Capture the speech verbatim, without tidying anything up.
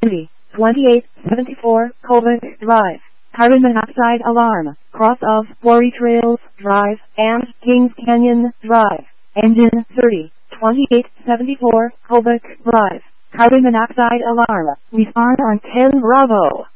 City, twenty-eight seventy-four Colvick Drive. Carbon monoxide alarm, cross of Quarry Trails Drive and Kings Canyon Drive. Engine thirty, twenty-eight seventy-four Colvick Drive. Carbon monoxide alarm. Respond on ten Bravo.